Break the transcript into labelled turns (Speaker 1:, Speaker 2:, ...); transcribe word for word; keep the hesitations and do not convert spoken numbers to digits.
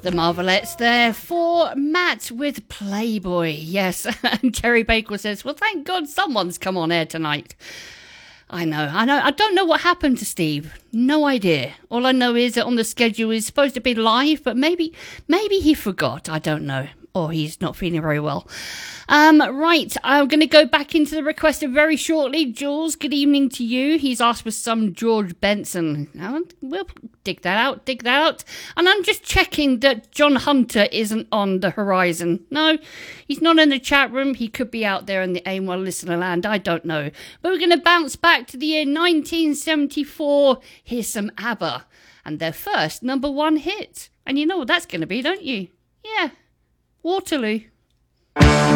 Speaker 1: The Marvelettes there for Matt with Playboy. Yes, and Kerry Bakewell says, well, thank God someone's come on air tonight. I know, I know. I don't know what happened to Steve. No idea. All I know is that on the schedule he's supposed to be live, but maybe, maybe he forgot. I don't know. Or he's not feeling very well. Um, right, I'm going to go back into the requester very shortly. Jules, good evening to you. He's asked for some George Benson. Now, we'll dig that out, dig that out. And I'm just checking that John Hunter isn't on the horizon. No, he's not in the chat room. He could be out there in the A M one listener land. I don't know. But we're going to bounce back to the year nineteen seventy-four. Here's some ABBA and their first number one hit. And you know what that's going to be, don't you? Yeah. Waterloo.